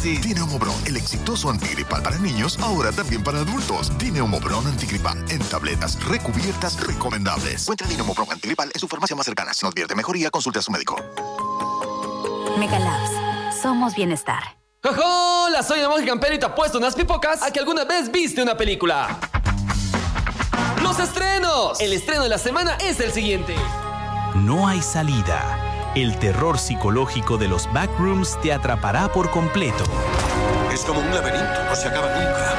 sí. Dineumobron, el exitoso antigripal para niños, ahora también para adultos. Dineumobron antigripal en tabletas recubiertas recomendables. Encuentra Dineumobron antigripal en su farmacia más cercana. Si no advierte mejoría, consulte a su médico. Megalabs. Somos bienestar. ¡Hola! Soy el monje campero y te apuesto unas pipocas a que alguna vez viste una película. ¡Los estrenos! El estreno de la semana es el siguiente. No hay salida. El terror psicológico de los backrooms te atrapará por completo. Es como un laberinto, no se acaba nunca.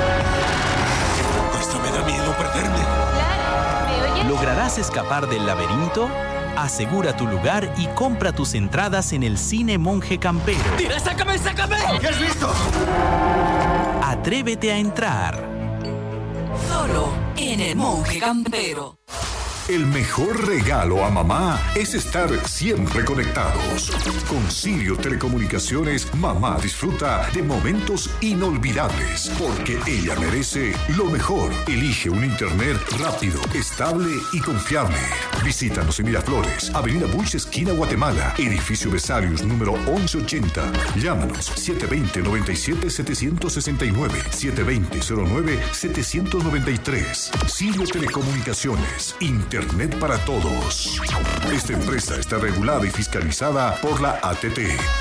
Hasta me da miedo perderme. Clara, ¿me oyes? ¿Lograrás escapar del laberinto? Asegura tu lugar y compra tus entradas en el Cine Monje Campero. ¡Tira, sácame, sácame! ¿Qué has visto? Atrévete a entrar. Solo en el Monje Campero. El mejor regalo a mamá es estar siempre conectados. Con Sirio Telecomunicaciones, mamá disfruta de momentos inolvidables, porque ella merece lo mejor. Elige un internet rápido, estable y confiable. Visítanos en Miraflores, Avenida Bush, esquina Guatemala, edificio Besarius, número 1180. Llámanos 720-97-769, 720-09-793. Sirio Telecomunicaciones, Internet para todos. Esta empresa está regulada y fiscalizada por la ATT.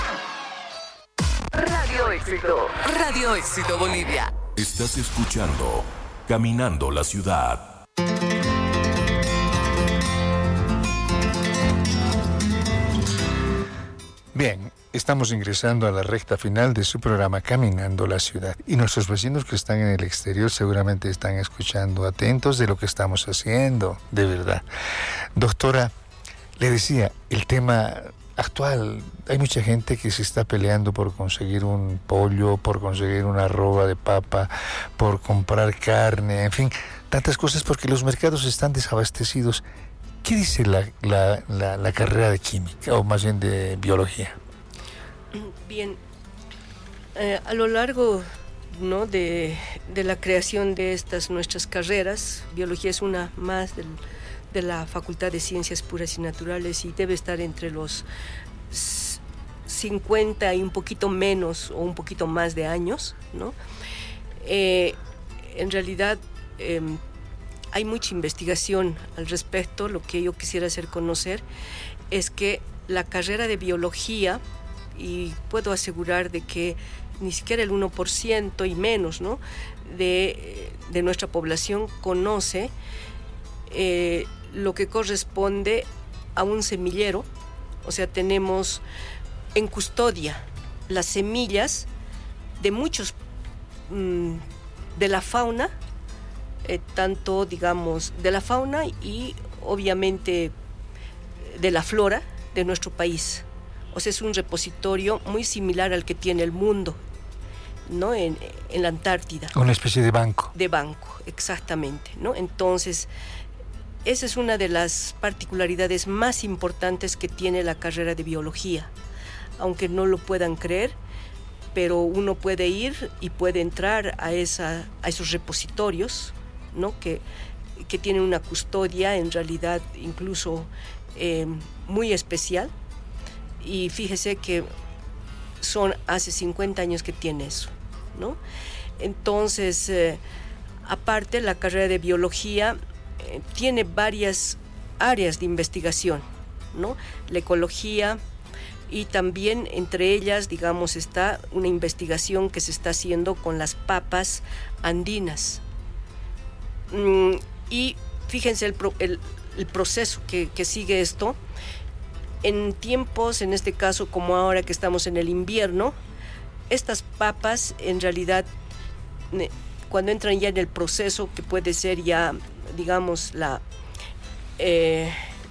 Radio Éxito. Radio Éxito Bolivia. Estás escuchando Caminando la Ciudad. Bien, estamos ingresando a la recta final de su programa Caminando la Ciudad. Y nuestros vecinos que están en el exterior seguramente están escuchando, atentos de lo que estamos haciendo, de verdad. Doctora, le decía, el tema actual, hay mucha gente que se está peleando por conseguir un pollo, por conseguir una arroba de papa, por comprar carne, en fin, tantas cosas porque los mercados están desabastecidos. ¿Qué dice la carrera de química, o más bien de biología? Bien, a lo largo, ¿no?, de la creación de estas nuestras carreras, biología es una más de la Facultad de Ciencias Puras y Naturales y debe estar entre los 50 y un poquito menos o un poquito más de años, ¿no? En realidad, hay mucha investigación al respecto. Lo que yo quisiera hacer conocer es que la carrera de biología, y puedo asegurar de que ni siquiera el 1% y menos, ¿no?, de nuestra población conoce lo que corresponde a un semillero. O sea, tenemos en custodia las semillas de muchos de la fauna, tanto, digamos, de la fauna y obviamente de la flora de nuestro país. O sea, es un repositorio muy similar al que tiene el mundo, ¿no?, en la Antártida. Una especie de banco. De banco, exactamente, ¿no? Entonces, esa es una de las particularidades más importantes que tiene la carrera de biología. Aunque no lo puedan creer, pero uno puede ir y puede entrar a esos repositorios, ¿no?, que tienen una custodia en realidad incluso muy especial. Y fíjese que son hace 50 años que tiene eso, ¿no? Entonces, aparte, la carrera de biología tiene varias áreas de investigación, ¿no? La ecología, y también entre ellas, digamos, está una investigación que se está haciendo con las papas andinas. Y fíjense el proceso que sigue esto. En tiempos, en este caso como ahora que estamos en el invierno, estas papas en realidad, cuando entran ya en el proceso, que puede ser ya, digamos, el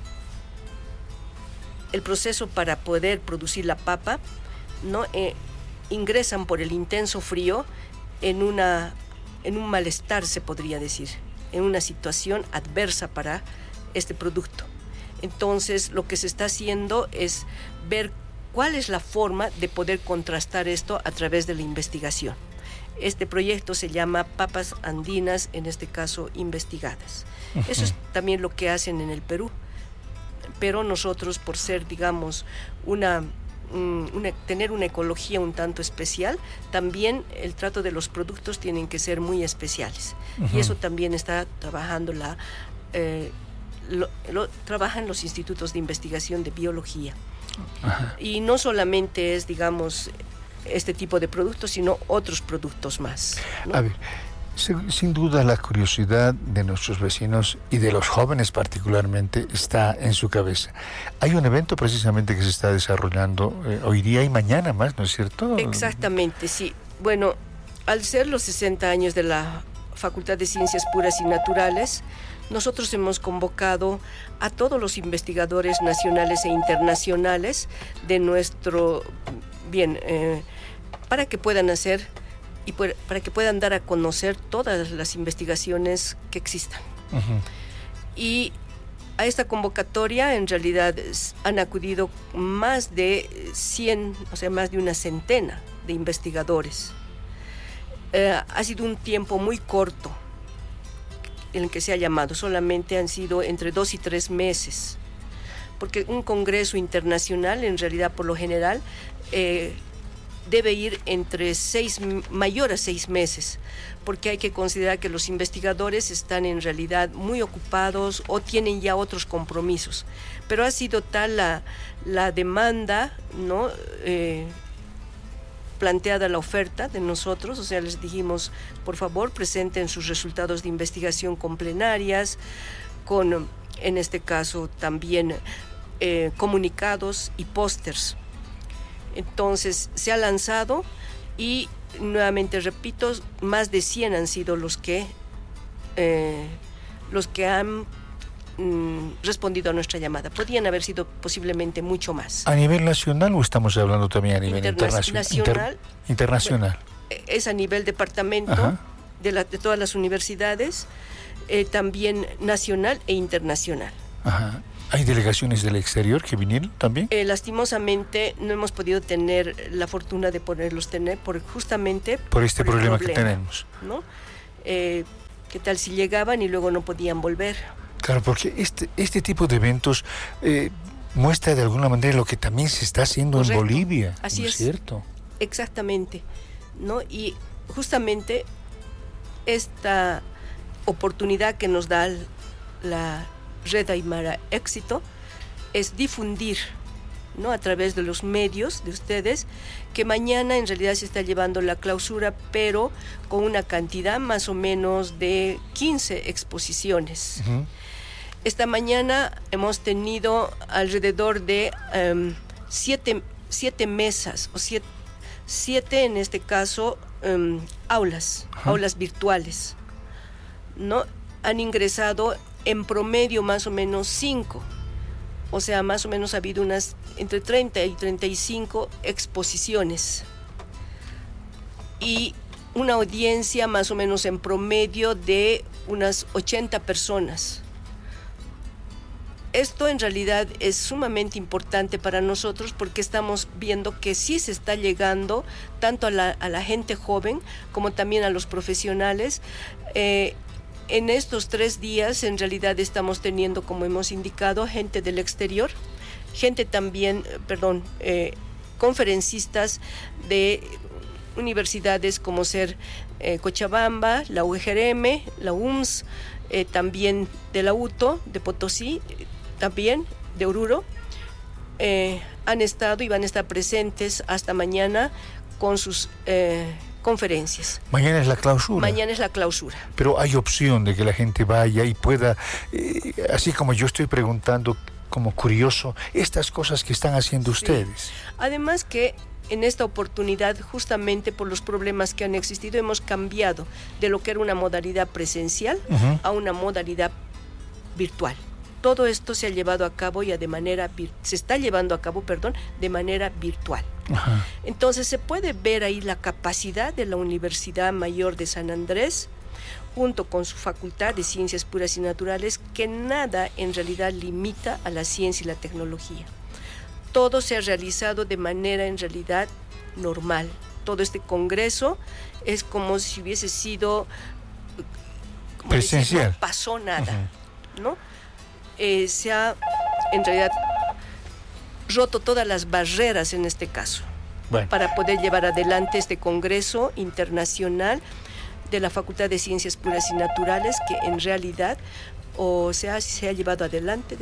proceso para poder producir la papa, ¿no?, ingresan por el intenso frío en un malestar, se podría decir, en una situación adversa para este producto. Entonces, lo que se está haciendo es ver cuál es la forma de poder contrastar esto a través de la investigación. Este proyecto se llama Papas Andinas, en este caso investigadas. Eso es también lo que hacen en el Perú. Pero nosotros, por ser, digamos, una tener una ecología un tanto especial, también el trato de los productos tienen que ser muy especiales. Y eso también está trabajando trabajan los institutos de investigación de biología. Y no solamente es, digamos, este tipo de productos, sino otros productos más, ¿no? A ver, sin duda la curiosidad de nuestros vecinos y de los jóvenes particularmente está en su cabeza. Hay un evento precisamente que se está desarrollando hoy día y mañana más, ¿no es cierto? Exactamente, sí. Bueno, al ser los 60 años de la Facultad de Ciencias Puras y Naturales, nosotros hemos convocado a todos los investigadores nacionales e internacionales de nuestro para que puedan hacer y para que puedan dar a conocer todas las investigaciones que existan. Y a esta convocatoria en realidad han acudido más de 100, o sea, más de una centena de investigadores. Ha sido un tiempo muy corto en el que se ha llamado, solamente han sido entre 2 y 3 meses, porque un congreso internacional en realidad por lo general debe ir entre mayor a 6 meses, porque hay que considerar que los investigadores están en realidad muy ocupados o tienen ya otros compromisos. Pero ha sido tal la demanda, ¿no? Planteada la oferta de nosotros, o sea, les dijimos, por favor, presenten sus resultados de investigación con plenarias, con, en este caso, también comunicados y pósters. Entonces se ha lanzado y nuevamente repito, más de 100 han sido los que han respondido a nuestra llamada. Podían haber sido posiblemente mucho más. ¿A nivel nacional o estamos hablando también a nivel internacional? Internacional. Es a nivel departamento de todas las universidades, también nacional e internacional. Ajá. ¿Hay delegaciones del exterior que vinieron también? Lastimosamente no hemos podido tener la fortuna de poderlos tener justamente por este problema que tenemos, ¿no? ¿Qué tal si llegaban y luego no podían volver? Claro, porque este tipo de eventos muestra de alguna manera lo que también se está haciendo en Bolivia. Así ¿no es cierto? Exactamente, ¿no? Y justamente esta oportunidad que nos da la Red Aymara Éxito es difundir, ¿no? A través de los medios de ustedes, que mañana en realidad se está llevando la clausura, pero con una cantidad más o menos de 15 exposiciones. Esta mañana hemos tenido alrededor de 7 mesas, o 7 en este caso aulas virtuales, ¿no? Han ingresado en promedio más o menos 5, o sea, más o menos ha habido unas entre 30 y 35 exposiciones y una audiencia más o menos en promedio de unas 80 personas. Esto en realidad es sumamente importante para nosotros porque estamos viendo que sí se está llegando tanto a la gente joven como también a los profesionales. En estos 3 días en realidad estamos teniendo, como hemos indicado, gente del exterior, gente también, conferencistas de universidades como ser Cochabamba, la UGRM, la UMS, también de la UTO, de Potosí, también de Oruro, han estado y van a estar presentes hasta mañana con sus conferencias. Mañana es la clausura. Mañana es la clausura. Pero hay opción de que la gente vaya y pueda, así como yo estoy preguntando como curioso, estas cosas que están haciendo ustedes. Además que en esta oportunidad, justamente por los problemas que han existido, hemos cambiado de lo que era una modalidad presencial a una modalidad virtual. Todo esto se ha llevado a cabo ya se está llevando a cabo, de manera virtual. Entonces se puede ver ahí la capacidad de la Universidad Mayor de San Andrés, junto con su Facultad de Ciencias Puras y Naturales, que nada en realidad limita a la ciencia y la tecnología. Todo se ha realizado de manera en realidad normal. Todo este congreso es como si hubiese sido presencial. No pasó nada, ¿no? Se ha en realidad roto todas las barreras en este caso, para poder llevar adelante este Congreso Internacional de la Facultad de Ciencias Puras y Naturales, que en realidad se ha llevado adelante